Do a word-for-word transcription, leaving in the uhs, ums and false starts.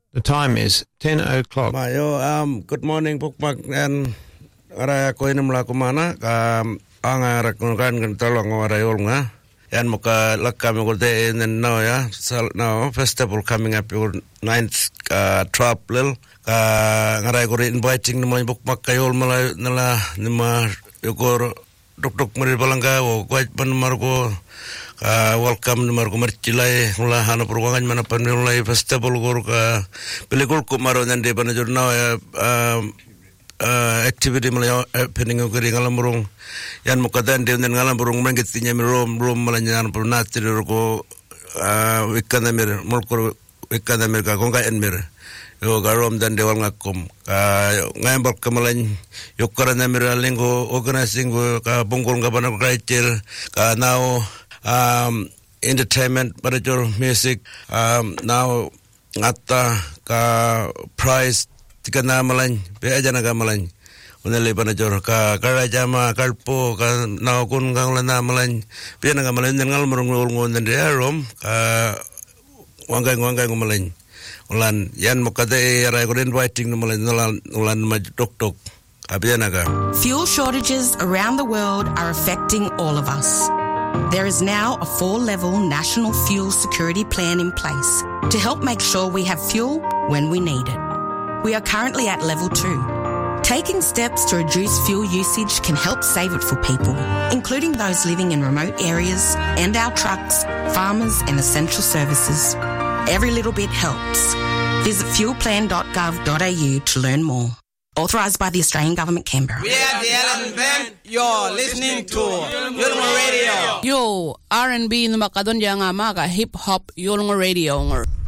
The time is ten o'clock. Mayo, um, good morning, Bukmak, and Araya Koinum Lakumana, um, Anga Rakungan and Tolong or Ayolga, and Moka Lakamugode in the Noya, now festival coming up your ninth uh, trap little. Uh, I got inviting my Bukmak Kayol Mala Nala Nima Yogor Duk Duk Maribalanga or Quite Panmargo. Uh, welcome to Marco Marchilai, Mula Hana Purwangan Manapanulai Festival Gorka, Pelicul Kumaro, and the Banajur now activity happening in Galamurung, Yan Mukatan, and Galamurung, Mangatin, Rom, Rom, Malayan, Purnati, Rugo, Wikanamir, Mulkur, Wikanamerika, Gonga and Mir, Yogarom, then the Wangakum, Ngambal Kamalan, Yokaranamira Lingo, organizing Bungul Gabana Graitil, now. Um, entertainment, manager, music, um, now, ngata, ka, prize, tika na malan, beaja na ka malan, unali manager, ka, karajama, kalpo, ka, now kun kang lana malan, beaja na ka malan, ngal marung ngol ngon dia rom, ka, wangkai wangkai ngumalan, ulan, yan mukade, aray ko inviting ngumalan, ulan, ulan majok tok, abiya na ka. Fuel shortages around the world are affecting all of us. There is now a four-level national fuel security plan in place to help make sure we have fuel when we need it. We are currently at level two. Taking steps to reduce fuel usage can help save it for people, including those living in remote areas and our trucks, farmers and essential services. Every little bit helps. Visit fuel plan dot gov dot a u to learn more. Authorised by the Australian Government, Canberra. We are the Elephant Band. You're listening to Yolngu Radio. Yo, R and B na makadon yang ama ka hip hop Yolngu Radio.